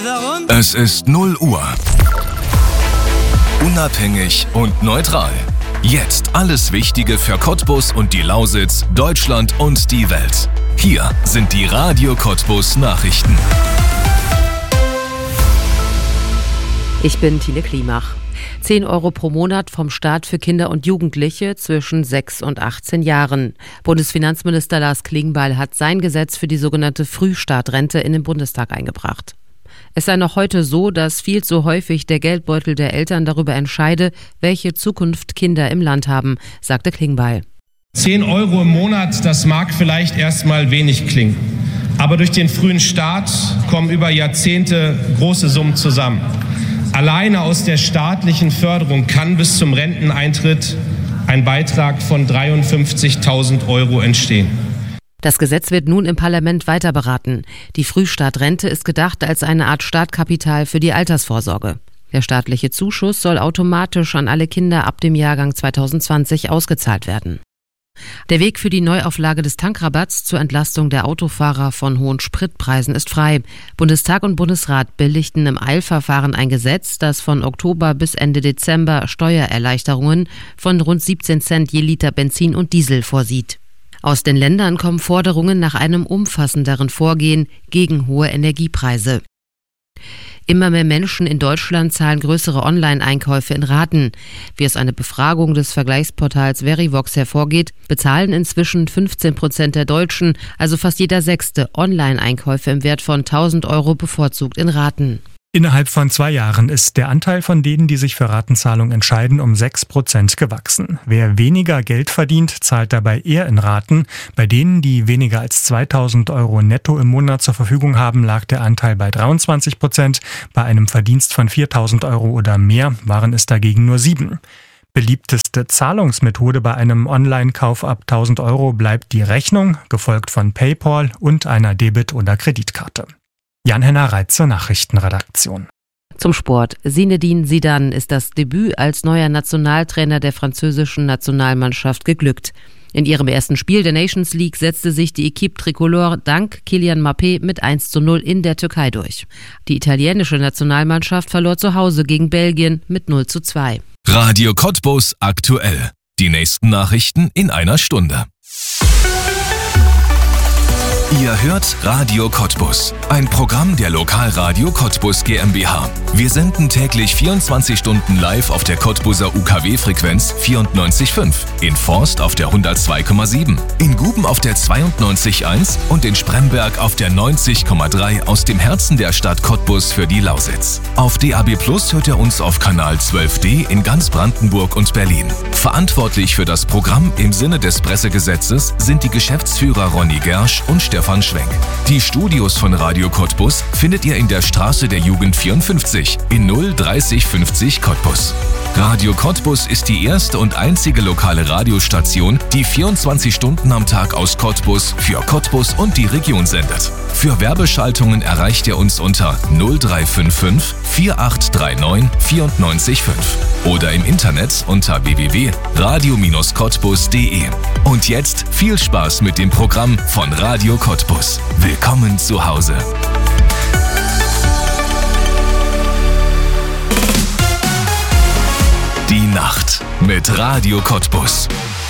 Es ist 0 Uhr. Unabhängig und neutral. Jetzt alles Wichtige für Cottbus und die Lausitz, Deutschland und die Welt. Hier sind die Radio Cottbus Nachrichten. Ich bin Tine Klimach. 10 Euro pro Monat vom Staat für Kinder und Jugendliche zwischen 6 und 18 Jahren. Bundesfinanzminister Lars Klingbeil hat sein Gesetz für die sogenannte Frühstartrente in den Bundestag eingebracht. Es sei noch heute so, dass viel zu häufig der Geldbeutel der Eltern darüber entscheide, welche Zukunft Kinder im Land haben, sagte Klingbeil. 10 Euro im Monat, das mag vielleicht erstmal wenig klingen. Aber durch den frühen Start kommen über Jahrzehnte große Summen zusammen. Alleine aus der staatlichen Förderung kann bis zum Renteneintritt ein Beitrag von 53.000 Euro entstehen. Das Gesetz wird nun im Parlament weiter beraten. Die Frühstartrente ist gedacht als eine Art Startkapital für die Altersvorsorge. Der staatliche Zuschuss soll automatisch an alle Kinder ab dem Jahrgang 2020 ausgezahlt werden. Der Weg für die Neuauflage des Tankrabatts zur Entlastung der Autofahrer von hohen Spritpreisen ist frei. Bundestag und Bundesrat billigten im Eilverfahren ein Gesetz, das von Oktober bis Ende Dezember Steuererleichterungen von rund 17 Cent je Liter Benzin und Diesel vorsieht. Aus den Ländern kommen Forderungen nach einem umfassenderen Vorgehen gegen hohe Energiepreise. Immer mehr Menschen in Deutschland zahlen größere Online-Einkäufe in Raten. Wie aus einer Befragung des Vergleichsportals Verivox hervorgeht, bezahlen inzwischen 15% der Deutschen, also fast jeder Sechste, Online-Einkäufe im Wert von 1.000 Euro bevorzugt in Raten. Innerhalb von 2 Jahren ist der Anteil von denen, die sich für Ratenzahlung entscheiden, um 6% gewachsen. Wer weniger Geld verdient, zahlt dabei eher in Raten. Bei denen, die weniger als 2.000 Euro netto im Monat zur Verfügung haben, lag der Anteil bei 23%. Bei einem Verdienst von 4.000 Euro oder mehr waren es dagegen nur 7%. Beliebteste Zahlungsmethode bei einem Online-Kauf ab 1.000 Euro bleibt die Rechnung, gefolgt von PayPal und einer Debit- oder Kreditkarte. Jan-Henner Reit zur Nachrichtenredaktion. Zum Sport. Zinedine Zidane ist das Debüt als neuer Nationaltrainer der französischen Nationalmannschaft geglückt. In ihrem ersten Spiel der Nations League setzte sich die Équipe Tricolore dank Kylian Mbappé mit 1:0 in der Türkei durch. Die italienische Nationalmannschaft verlor zu Hause gegen Belgien mit 0:2. Radio Cottbus aktuell. Die nächsten Nachrichten in einer Stunde. Ihr hört Radio Cottbus, ein Programm der Lokalradio Cottbus GmbH. Wir senden täglich 24 Stunden live auf der Cottbuser UKW-Frequenz 94,5, in Forst auf der 102,7, in Guben auf der 92,1 und in Spremberg auf der 90,3 aus dem Herzen der Stadt Cottbus für die Lausitz. Auf DAB+ hört ihr uns auf Kanal 12D in ganz Brandenburg und Berlin. Verantwortlich für das Programm im Sinne des Pressegesetzes sind die Geschäftsführer Ronny Gersch und Stefan Schwenk. Die Studios von Radio Cottbus findet ihr in der Straße der Jugend 54 in 03050 Cottbus. Radio Cottbus ist die erste und einzige lokale Radiostation, die 24 Stunden am Tag aus Cottbus für Cottbus und die Region sendet. Für Werbeschaltungen erreicht ihr uns unter 0355 4839 94,5 oder im Internet unter www.radio-cottbus.de. Und jetzt viel Spaß mit dem Programm von Radio Cottbus. Willkommen zu Hause. Die Nacht mit Radio Cottbus.